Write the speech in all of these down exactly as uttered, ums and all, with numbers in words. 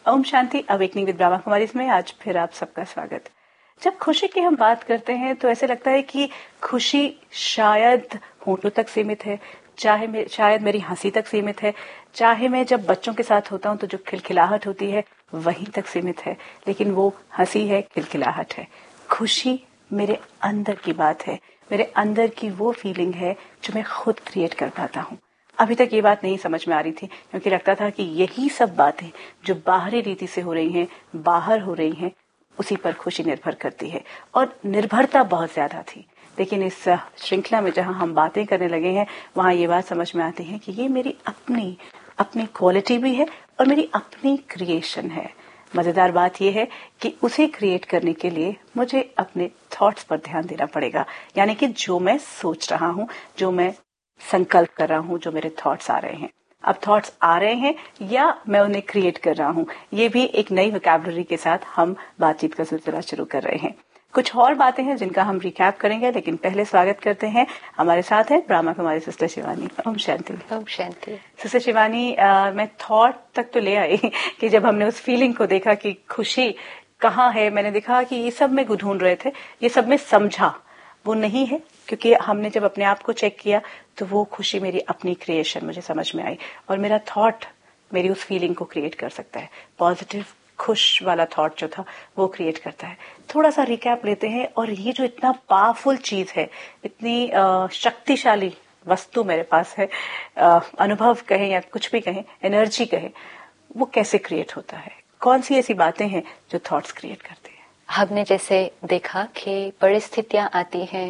Om Shanti. Awakening with Brahma Kumari में आज फिर आप सबका स्वागत। जब खुशी की हम बात करते हैं तो ऐसे लगता है कि खुशी शायद होंठों तक सीमित है, चाहे मे, शायद मेरी हंसी तक सीमित है, चाहे मैं जब बच्चों के साथ होता हूं तो जो खिलखिलाहट होती है वहीं तक सीमित है। लेकिन वो हंसी है, खिलखिलाहट है। खुशी मेरे अंदर की बात है, मेरे अंदर की वो फीलिंग है जो मैं खुद क्रिएट कर पाता हूँ। अभी तक ये बात नहीं समझ में आ रही थी, क्योंकि लगता था कि यही सब बातें जो बाहरी रीति से हो रही हैं, बाहर हो रही हैं, उसी पर खुशी निर्भर करती है और निर्भरता बहुत ज्यादा थी। लेकिन इस श्रृंखला में जहां हम बातें करने लगे हैं वहां ये बात समझ में आती है कि ये मेरी अपनी अपनी क्वालिटी भी है और मेरी अपनी क्रिएशन है। मजेदार बात यह है कि उसे क्रिएट करने के लिए मुझे अपने थॉट्स पर ध्यान देना पड़ेगा, यानी कि जो मैं सोच रहा हूं, जो मैं संकल्प कर रहा हूं, जो मेरे थॉट्स आ रहे हैं। अब थॉट्स आ रहे हैं या मैं उन्हें क्रिएट कर रहा हूं, ये भी एक नई वोकैबुलरी के साथ हम बातचीत का सिलसिला शुरू कर रहे हैं। कुछ और बातें हैं जिनका हम रिकैप करेंगे, लेकिन पहले स्वागत करते हैं। हमारे साथ है ब्रह्मा कुमारी सिस्टर शिवानी। ओम शांति। ओम शांति। सिस्टर शिवानी, आ, मैं थॉट तक तो ले आई कि जब हमने उस फीलिंग को देखा कि खुशी कहाँ है, मैंने देखा कि ये सब में ढूंढ रहे थे, ये सब में समझा वो नहीं है, क्योंकि हमने जब अपने आप को चेक किया तो वो खुशी मेरी अपनी क्रिएशन मुझे समझ में आई और मेरा थॉट मेरी उस फीलिंग को क्रिएट कर सकता है। पॉजिटिव खुश वाला थॉट जो था वो क्रिएट करता है। थोड़ा सा रिकैप लेते हैं। और ये जो इतना पावरफुल चीज है, इतनी शक्तिशाली वस्तु मेरे पास है, आ, अनुभव कहें या कुछ भी कहें, एनर्जी कहें, वो कैसे क्रिएट होता है? कौन सी ऐसी बातें हैं जो थॉट्स क्रिएट करते हैं? हमने जैसे देखा कि परिस्थितियां आती हैं,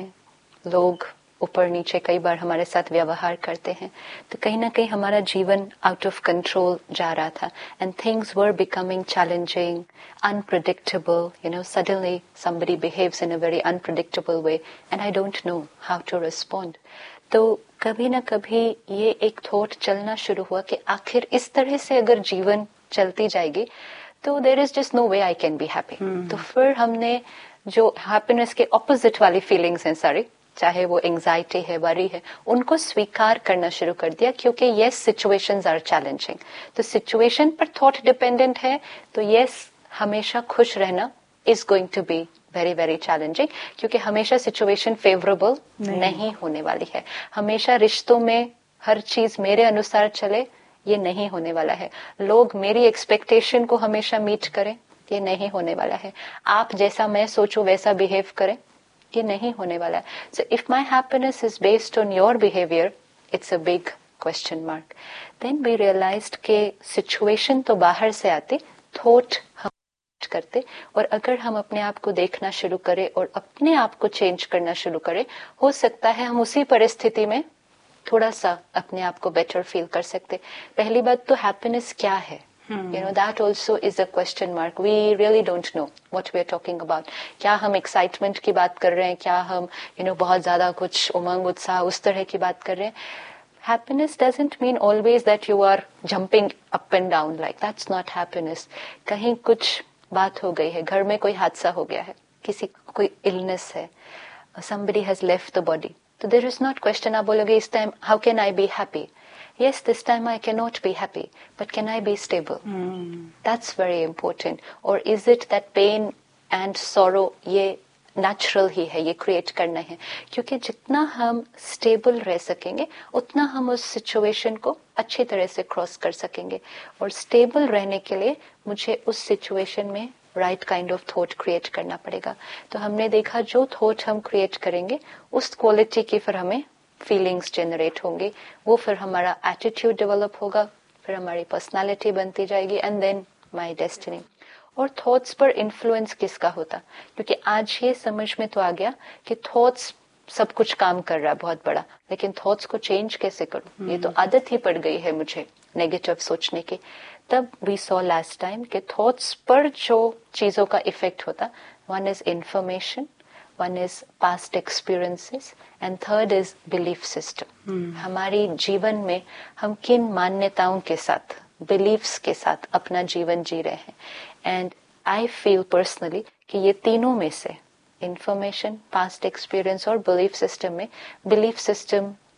लोग ऊपर नीचे कई बार हमारे साथ व्यवहार करते हैं, तो कहीं ना कहीं हमारा जीवन आउट ऑफ कंट्रोल जा रहा था and things were becoming challenging, unpredictable. You know, suddenly somebody behaves in a very unpredictable way and I don't know how to respond. तो कभी ना कभी ये एक थॉट चलना शुरू हुआ कि आखिर इस तरह से अगर जीवन चलती जाएगी तो there is just no way I can be happy. तो फिर हमने जो हैप्पीनेस के ऑपोजिट वाली फीलिंग्स हैं सारी, चाहे वो एंजाइटी है, वरी है, उनको स्वीकार करना शुरू कर दिया, क्योंकि यस सिचुएशंस आर चैलेंजिंग। तो सिचुएशन पर थॉट डिपेंडेंट है तो यस हमेशा खुश रहना is going to be very very challenging, क्योंकि हमेशा सिचुएशन फेवरेबल नहीं।, नहीं होने वाली है। हमेशा रिश्तों में हर चीज मेरे अनुसार चले, ये नहीं होने वाला है। लोग मेरी एक्सपेक्टेशन को हमेशा मीट करें, ये नहीं होने वाला है। आप जैसा मैं सोचूं वैसा बिहेव करें, ये नहीं होने वाला है। So if my happiness is based on your behaviour, it's a big question mark. Then we realised के सिचुएशन तो बाहर से आती, थॉट हम करते, और अगर हम अपने आप को देखना शुरू करें और अपने आप को चेंज करना शुरू करें, हो सकता है हम उसी परिस्थिति में थोड़ा सा अपने आप को बेटर फील कर सकते। पहली बात तो हैप्पीनेस क्या है, you know, that also is a question mark. We really don't know what we are talking about. क्या हम एक्साइटमेंट की बात कर रहे हैं, क्या हम यू you नो know, बहुत ज्यादा कुछ उमंग उत्साह उस तरह की बात कर रहे हैं? Happiness doesn't mean always that you are jumping up and down, like that's not happiness. कहीं कुछ बात हो गई है, घर में कोई हादसा हो गया है, किसी कोई इलनेस है, somebody has left the body, so there is not question आप बोलोगे इस time how can I be happy? Yes, this time I cannot be happy, but can I be stable? Hmm. That's very important. Or is it that pain and sorrow ये natural ही है, ये create करना है? क्योंकि जितना हम stable रह सकेंगे उतना हम उस सिचुएशन को अच्छी तरह से क्रॉस कर सकेंगे। और स्टेबल रहने के लिए मुझे उस सिचुएशन में right kind of thought create करना पड़ेगा। तो हमने देखा जो थॉट हम क्रिएट करेंगे उस क्वालिटी की फिर हमें फीलिंग्स जनरेट होंगी, वो फिर हमारा एटीट्यूड डेवलप होगा, फिर हमारी पर्सनालिटी बनती जाएगी, एंड देन माय डेस्टिनी। और थॉट्स पर इन्फ्लुएंस किसका होता? क्योंकि आज ये समझ में तो आ गया कि थॉट्स सब कुछ काम कर रहा है बहुत बड़ा, लेकिन थॉट्स को चेंज कैसे करूं? ये तो आदत ही पड़ गई है मुझे नेगेटिव सोचने की। तब वी सॉ लास्ट टाइम कि थॉट्स पर जो चीजों का इफेक्ट होता, one is information, one is past experiences, and third is belief system. हमारी जीवन में हम किन मान्यताओं के साथ, बिलीफ्स के साथ अपना जीवन जी रहे हैं। एंड आई फील पर्सनली कि ये तीनों में से इंफॉर्मेशन, पास्ट एक्सपीरियंस और बिलीफ सिस्टम में बिलीफ सिस्टम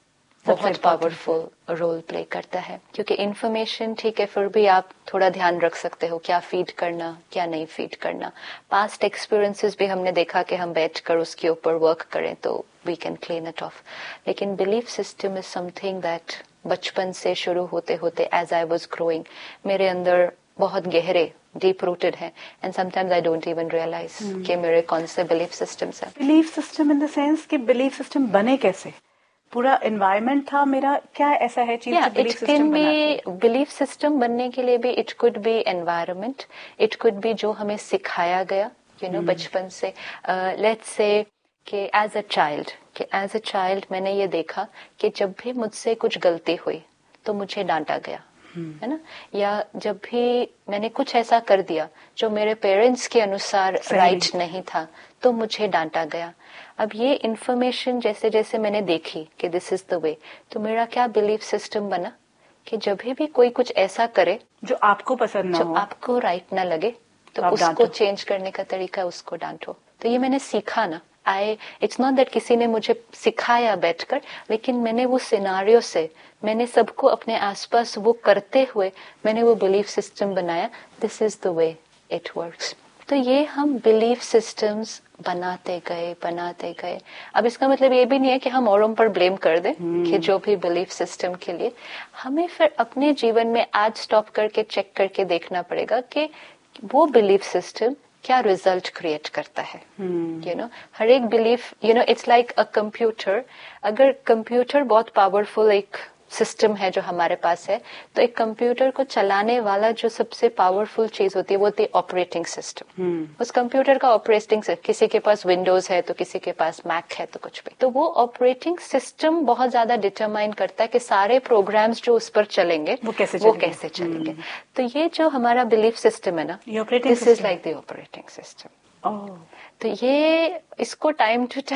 बहुत पावरफुल रोल प्ले करता है, क्योंकि इन्फॉर्मेशन ठीक है, फिर भी आप थोड़ा ध्यान रख सकते हो क्या फीड करना क्या नहीं फीड करना। पास्ट एक्सपीरियंसेस भी हमने देखा कि हम बैठकर उसके ऊपर वर्क करें तो we can clean it of. लेकिन belief system is something that बचपन से शुरू होते होते एज आई वाज ग्रोइंग मेरे अंदर बहुत गहरे डीप रूटेड है, and sometimes I don't even realise कि मेरे कौन से बिलीफ सिस्टम्स हैं। Belief system in the sense कि बिलीफ सिस्टम बने कैसे? पूरा एनवायरनमेंट था मेरा, क्या ऐसा है चीज जो बिलीफ सिस्टम बनाती है? बिलीफ सिस्टम बनने के लिए भी it could be environment, it could be जो हमें सिखाया गया यू नो बचपन से। लेट्स से कि एज अ चाइल्ड कि एज अ चाइल्ड मैंने ये देखा कि जब भी मुझसे कुछ गलती हुई तो मुझे डांटा गया, है ना, या जब भी मैंने कुछ ऐसा कर दिया जो मेरे पेरेंट्स के अनुसार राइट नहीं था तो मुझे डांटा गया। अब ये इन्फॉर्मेशन जैसे जैसे मैंने देखी कि दिस इज द वे, तो मेरा क्या बिलीफ सिस्टम बना कि जब भी कोई कुछ ऐसा करे जो आपको पसंद ना जो हो, आपको राइट ना लगे, तो, तो उसको चेंज करने का तरीका उसको डांटो। तो ये मैंने सीखा ना, आई इट्स नॉट दैट किसी ने मुझे सिखाया बैठकर, लेकिन मैंने वो सिनारियो से मैंने सबको अपने आसपास वो करते हुए मैंने वो बिलीफ सिस्टम बनाया, this is the way it works. तो ये हम बिलीफ सिस्टम्स बनाते गए बनाते गए। अब इसका मतलब ये भी नहीं है कि हम औरों पर ब्लेम कर दें hmm. कि जो भी बिलीफ सिस्टम के लिए, हमें फिर अपने जीवन में आज स्टॉप करके चेक करके देखना पड़ेगा कि वो बिलीफ सिस्टम क्या रिजल्ट क्रिएट करता है। यू नो हर एक belief, you know it's like a computer. अगर कंप्यूटर बहुत पावरफुल एक सिस्टम है जो हमारे पास है, तो एक कंप्यूटर को चलाने वाला जो सबसे पावरफुल चीज होती है वो होती है ऑपरेटिंग सिस्टम। hmm. उस कंप्यूटर का ऑपरेटिंग सिस्टम, किसी के पास विंडोज है तो किसी के पास मैक है तो कुछ भी, तो वो ऑपरेटिंग सिस्टम बहुत ज्यादा डिटरमाइन करता है कि सारे प्रोग्राम्स जो उस पर चलेंगे वो कैसे वो चलेंगे, कैसे चलेंगे। hmm. तो ये जो हमारा बिलीफ सिस्टम है ना, this is like the operating system. तो ये इसको टाइम टू टाइम